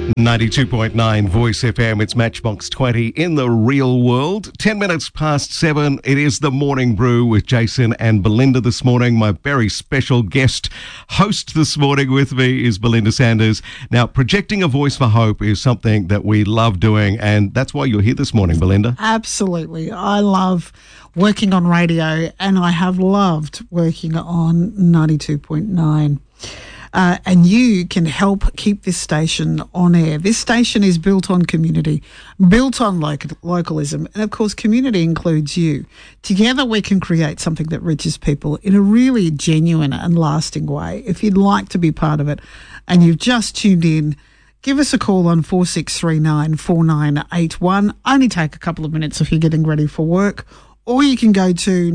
92.9 Voice FM, it's Matchbox 20 in the real world. 10 minutes past 7, it is the Morning Brew with Jason and Belinda this morning. My very special guest host this morning with me is Belinda Sanders. Now, projecting a voice for hope is something that we love doing, and that's why you're here this morning, Belinda. Absolutely. I love working on radio, and I have loved working on 92.9. And you can help keep this station on air. This station is built on community, built on localism, and of course community includes you. Together we can create something that reaches people in a really genuine and lasting way. If you'd like to be part of it and you've just tuned in, give us a call on 4639 4981. Only take a couple of minutes if you're getting ready for work. Or you can go to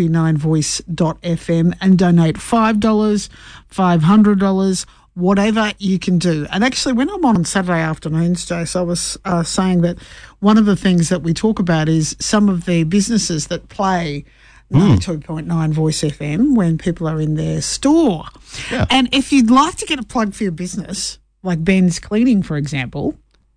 929voice.fm and donate $5, $500, whatever you can do. And actually, when I'm on Saturday afternoons, Jace, I was saying that one of the things that we talk about is some of the businesses that play 92.9 Voice FM when people are in their store. Yeah. And if you'd like to get a plug for your business, like Ben's Cleaning, for example,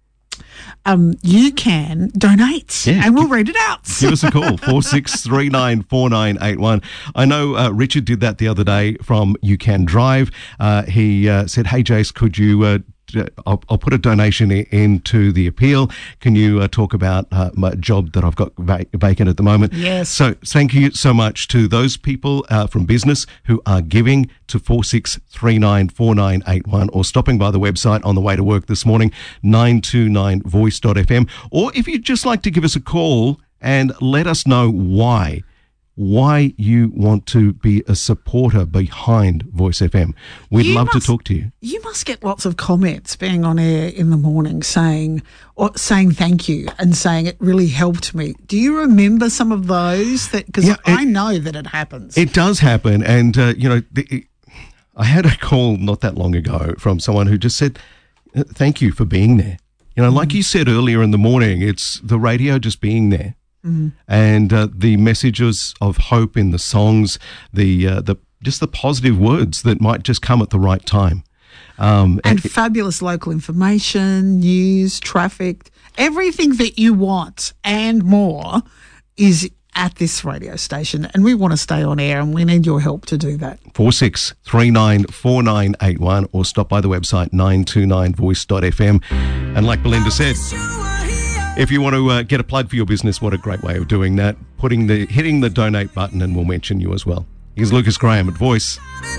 you can donate and we'll read it out. Give us a call, 4639 4981. I know Richard did that the other day from You Can Drive. He said, hey, Jace, could you... I'll put a donation into the appeal. Can you talk about my job that I've got vacant at the moment? Yes. So thank you so much to those people from business who are giving to 4639 4981 or stopping by the website on the way to work this morning, 929voice.fm. Or if you'd just like to give us a call and let us know why you want to be a supporter behind Voice FM. We'd love to talk to you. You must get lots of comments being on air in the morning saying thank you and saying it really helped me. Do you remember some of those? Because I know that it happens. It does happen. And, I had a call not that long ago from someone who just said, thank you for being there. Like you said earlier in the morning, it's the radio just being there. And the messages of hope in the songs, just the positive words that might just come at the right time. And fabulous local information, news, traffic, everything that you want and more is at this radio station. And we want to stay on air and we need your help to do that. 4639 4981 or stop by the website 929voice.fm. And like Belinda said, if you want to get a plug for your business, what a great way of doing that. Hitting the donate button and we'll mention you as well. Here's Lucas Graham at Voice.